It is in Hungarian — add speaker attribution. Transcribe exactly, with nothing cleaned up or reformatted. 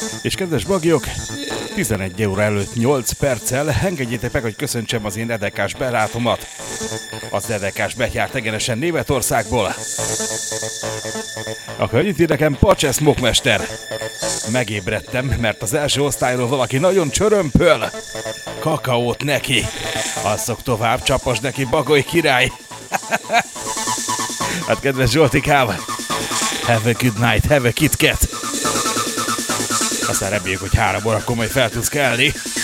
Speaker 1: És kedves bagyok, tizenegy óra előtt nyolc perccel engedjétek meg, hogy köszöntsem az én dedekás barátomat. Az dedekás betyárt egyenesen Németországból. Akkor annyit ír nekem, Pacsesz Mokmester. Megébredtem, mert az első osztályról valaki nagyon csörömpöl. Kakaót neki. Asszok tovább, csapas neki, Bagoly király. Hát kedves Zsoltikám, have a good night, have a KitKat. Aztán reméljük, hogy három órakor majd fel tudsz kelni.